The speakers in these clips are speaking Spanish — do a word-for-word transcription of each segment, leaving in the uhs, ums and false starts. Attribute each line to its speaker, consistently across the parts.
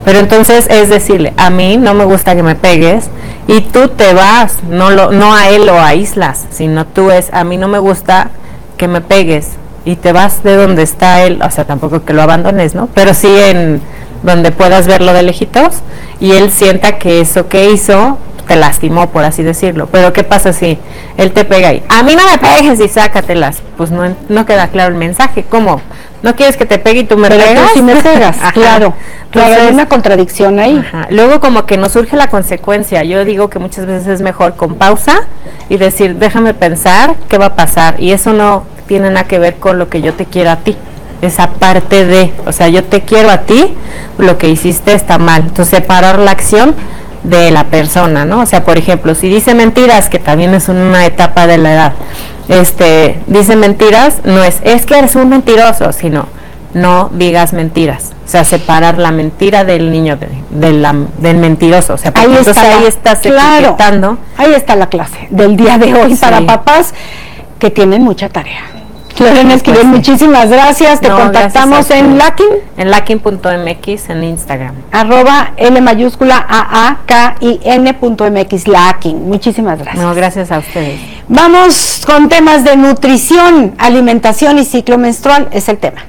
Speaker 1: Pero entonces es decirle, a mí no me gusta que me pegues y tú te vas, no lo, no a él lo aíslas, sino tú es, a mí no me gusta que me pegues y te vas de donde está él, o sea, tampoco que lo abandones, ¿no? Pero sí en donde puedas verlo de lejitos y él sienta que eso que hizo te lastimó, por así decirlo. Pero ¿qué pasa si él te pega y a mí no me pegues y sácatelas? Pues no, no queda claro el mensaje. ¿Cómo? ¿No quieres que te pegue y tú me
Speaker 2: Pero
Speaker 1: pegas?
Speaker 2: tú sí me pegas, claro. Claro, hay una contradicción ahí.
Speaker 1: Ajá. Luego como que nos surge la consecuencia. Yo digo que muchas veces es mejor con pausa y decir, déjame pensar qué va a pasar. Y eso no tiene nada que ver con lo que yo te quiero a ti. Esa parte de, o sea, yo te quiero a ti, lo que hiciste está mal. Entonces separar la acción de la persona, ¿no? O sea, por ejemplo, si dice mentiras, que también es una etapa de la edad, este, dice mentiras, no es, es que eres un mentiroso, sino, no digas mentiras. O sea, separar la mentira del niño de, de la, del mentiroso. O sea,
Speaker 2: ahí
Speaker 1: entonces
Speaker 2: está
Speaker 1: ahí
Speaker 2: la,
Speaker 1: estás
Speaker 2: claro,
Speaker 1: etiquetando.
Speaker 2: Ahí está la clase del día de hoy, sí, para papás que tienen mucha tarea. Lorena Esquivel, pues sí, muchísimas gracias. Te no, contactamos en Lakin.
Speaker 1: En Lakin punto m x en Instagram.
Speaker 2: Arroba L mayúscula A A K I N punto M X, Lakin. Muchísimas gracias.
Speaker 1: No, gracias a ustedes.
Speaker 2: Vamos con temas de nutrición, alimentación y ciclo menstrual, es el tema.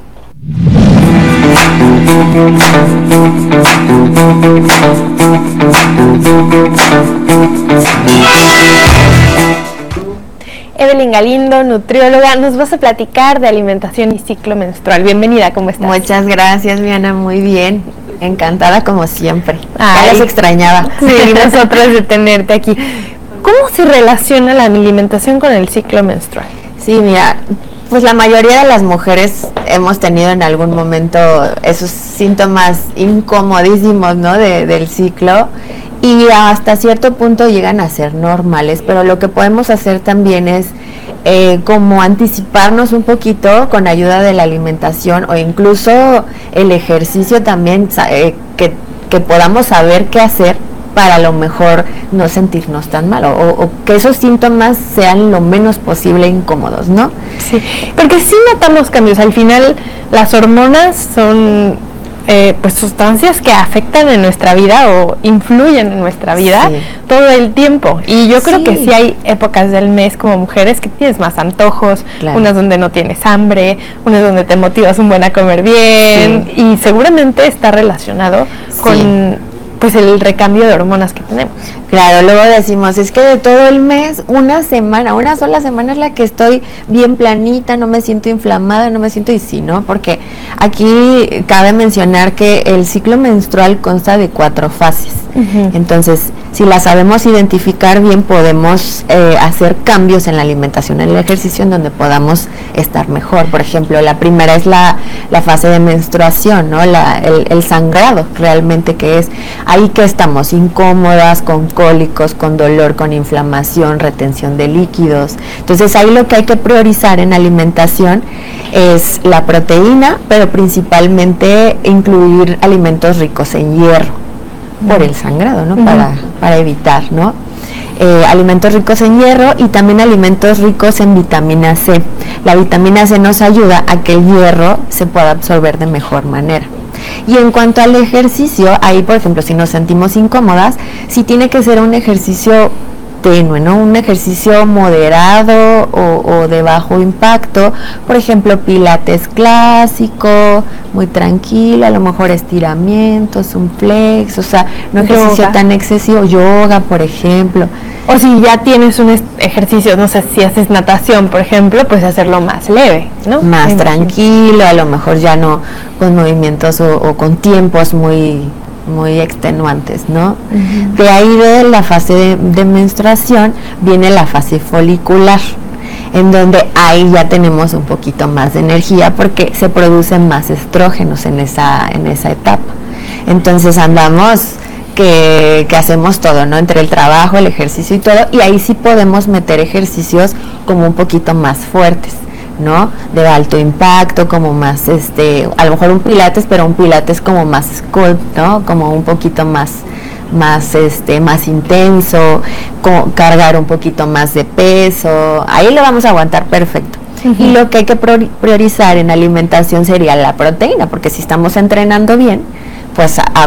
Speaker 3: Evelyn Galindo, nutrióloga, nos vas a platicar de alimentación y ciclo menstrual. Bienvenida, ¿cómo estás?
Speaker 4: Muchas gracias, Diana, muy bien. Encantada como siempre.
Speaker 3: Ay,
Speaker 4: ya las extrañaba.
Speaker 3: Sí, nosotros de tenerte aquí. ¿Cómo se relaciona la alimentación con el ciclo menstrual?
Speaker 4: Sí, mira, pues la mayoría de las mujeres hemos tenido en algún momento esos síntomas incomodísimos, ¿no? De, del ciclo. Y hasta cierto punto llegan a ser normales, pero lo que podemos hacer también es eh, como anticiparnos un poquito con ayuda de la alimentación o incluso el ejercicio también, eh, que, que podamos saber qué hacer para a lo mejor no sentirnos tan mal o, o que esos síntomas sean lo menos posible incómodos, ¿no?
Speaker 3: Sí, porque sí notamos cambios. Al final las hormonas son Eh, pues sustancias que afectan en nuestra vida o influyen en nuestra vida, sí, todo el tiempo. Y yo creo sí, que sí hay épocas del mes como mujeres que tienes más antojos, claro, unas donde no tienes hambre, unas donde te motivas un buen a comer bien, sí, y seguramente está relacionado sí, con pues el recambio de hormonas que tenemos.
Speaker 4: Claro, luego decimos, es que de todo el mes, una semana, una sola semana es la que estoy bien planita, no me siento inflamada, no me siento, y sí, ¿no? Porque aquí cabe mencionar que el ciclo menstrual consta de cuatro fases. Uh-huh. Entonces, si la sabemos identificar bien, podemos eh, hacer cambios en la alimentación, en el ejercicio, en donde podamos estar mejor. Por ejemplo, la primera es la, la fase de menstruación, ¿no? La, el, el sangrado, realmente, que es ahí que estamos incómodas, con cólicos, con dolor, con inflamación, retención de líquidos. Entonces ahí lo que hay que priorizar en alimentación es la proteína, pero principalmente incluir alimentos ricos en hierro, uh-huh, por el sangrado, ¿no? Uh-huh. Para, para evitar, ¿no? Eh, alimentos ricos en hierro y también alimentos ricos en vitamina C. La vitamina C nos ayuda a que el hierro se pueda absorber de mejor manera. Y en cuanto al ejercicio, ahí por ejemplo, si nos sentimos incómodas, sí tiene que ser un ejercicio tenue, ¿no? Un ejercicio moderado o, o de bajo impacto, por ejemplo, pilates clásico, muy tranquilo, a lo mejor estiramientos, un flex, o sea, no ejercicio yoga tan excesivo, yoga, por ejemplo.
Speaker 3: O si ya tienes un ejercicio, no sé, si haces natación, por ejemplo, pues hacerlo más leve, ¿no?
Speaker 4: Más tranquilo, a lo mejor ya no con movimientos o, o con tiempos muy muy extenuantes, ¿no? Uh-huh. De ahí de la fase de, de menstruación viene la fase folicular, en donde ahí ya tenemos un poquito más de energía porque se producen más estrógenos en esa, en esa etapa. Entonces andamos que, que hacemos todo, ¿no? Entre el trabajo, el ejercicio y todo, y ahí sí podemos meter ejercicios como un poquito más fuertes, ¿no? De alto impacto, como más, este, a lo mejor un pilates, pero un pilates como más sculpt, ¿no? Como un poquito más, más, este, más intenso, como cargar un poquito más de peso, ahí lo vamos a aguantar perfecto. Uh-huh. Y lo que hay que priorizar en alimentación sería la proteína, porque si estamos entrenando bien, pues a